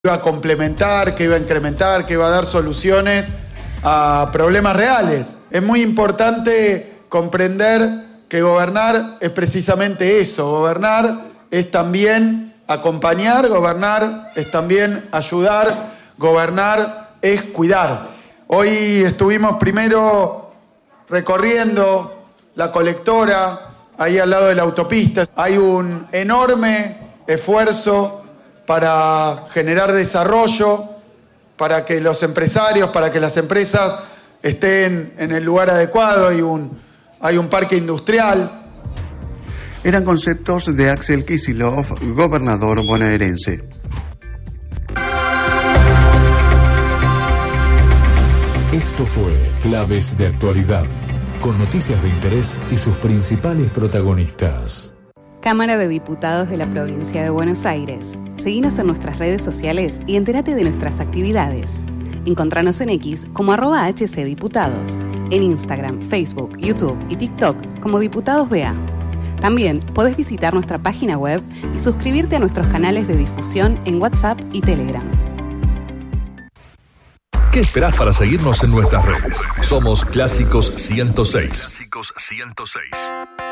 iba a complementar, que iba a incrementar, que iba a dar soluciones a problemas reales. Es muy importante comprender que gobernar es precisamente eso. Gobernar es también acompañar, gobernar es también ayudar, gobernar es cuidar. Hoy estuvimos primero recorriendo la colectora, ahí al lado de la autopista. Hay un enorme esfuerzo para generar desarrollo, para que los empresarios, para que las empresas estén en el lugar adecuado. Hay un parque industrial. Eran conceptos de Axel Kicillof, gobernador bonaerense. Esto fue Claves de Actualidad, con noticias de interés y sus principales protagonistas. Cámara de Diputados de la Provincia de Buenos Aires. Seguinos en nuestras redes sociales y entérate de nuestras actividades. Encontranos en X como @HCDiputados, en Instagram, Facebook, YouTube y TikTok como Diputados BA. También podés visitar nuestra página web y suscribirte a nuestros canales de difusión en WhatsApp y Telegram. ¿Qué esperás para seguirnos en nuestras redes? Somos Clásicos 106. Clásicos 106.